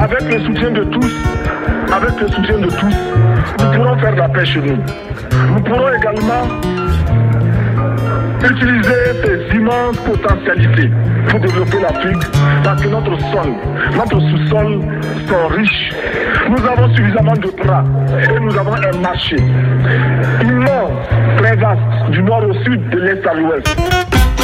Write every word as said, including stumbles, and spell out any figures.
avec le soutien de tous, avec le soutien de tous, nous pourrons faire la paix chez nous. Nous pourrons également utiliser ces immenses potentialités pour développer l'Afrique, parce que notre sol, notre sous-sol sont riches. Nous avons suffisamment de bras et nous avons un marché immense, très vaste, du nord au sud, de l'est à l'ouest.